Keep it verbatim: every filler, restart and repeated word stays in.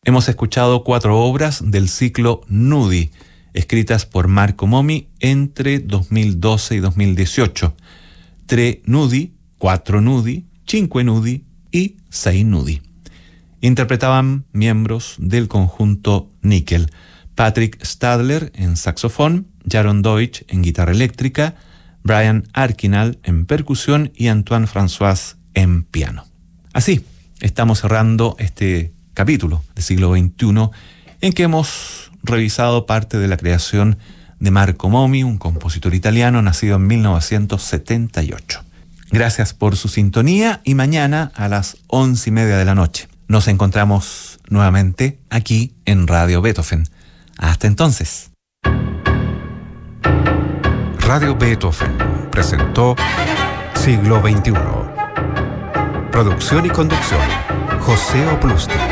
Hemos escuchado cuatro obras del ciclo Nudi, escritas por Marco Momi entre dos mil doce y dos mil dieciocho. Tre Nudi, Cuatro Nudi, Cinque Nudi y Sei Nudi. Interpretaban miembros del conjunto Nickel: Patrick Stadler en saxofón, Jaron Deutsch en guitarra eléctrica, Brian Arkinal en percusión y Antoine François en piano. Así, estamos cerrando este capítulo de siglo veintiuno en que hemos revisado parte de la creación de Marco Momi, un compositor italiano nacido en mil novecientos setenta y ocho. Gracias por su sintonía y mañana a las once y media de la noche nos encontramos nuevamente aquí en Radio Beethoven. Hasta entonces. Radio Beethoven presentó Siglo veintiuno. Producción y conducción, José Oplusti.